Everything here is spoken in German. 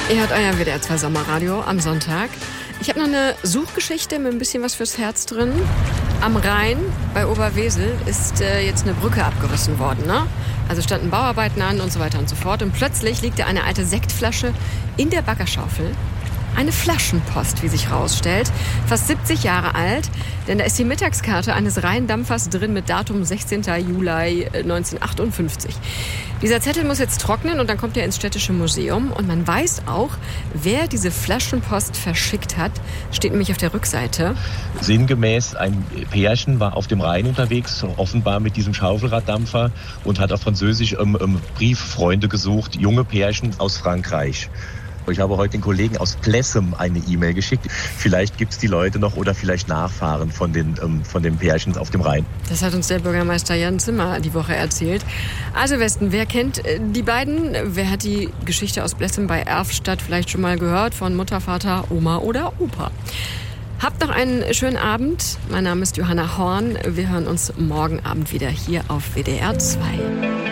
Ihr hört euer WDR 2 Sommerradio am Sonntag. Ich habe noch eine Suchgeschichte mit ein bisschen was fürs Herz drin. Am Rhein bei Oberwesel ist jetzt eine Brücke abgerissen worden, ne? Also standen Bauarbeiten an und so weiter und so fort. Und plötzlich liegt da eine alte Sektflasche in der Baggerschaufel. Eine Flaschenpost, wie sich rausstellt. Fast 70 Jahre alt, denn da ist die Mittagskarte eines Rheindampfers drin mit Datum 16. Juli 1958. Dieser Zettel muss jetzt trocknen und dann kommt er ins Städtische Museum. Und man weiß auch, wer diese Flaschenpost verschickt hat, steht nämlich auf der Rückseite. Sinngemäß, ein Pärchen war auf dem Rhein unterwegs, offenbar mit diesem Schaufelraddampfer und hat auf Französisch Brieffreunde gesucht, junge Pärchen aus Frankreich. Ich habe heute den Kollegen aus Plessem eine E-Mail geschickt. Vielleicht gibt es die Leute noch oder vielleicht Nachfahren von den Pärchen auf dem Rhein. Das hat uns der Bürgermeister Jan Zimmer die Woche erzählt. Also Westen, wer kennt die beiden? Wer hat die Geschichte aus Plessem bei Erfstadt vielleicht schon mal gehört von Mutter, Vater, Oma oder Opa? Habt noch einen schönen Abend. Mein Name ist Johanna Horn. Wir hören uns morgen Abend wieder hier auf WDR 2.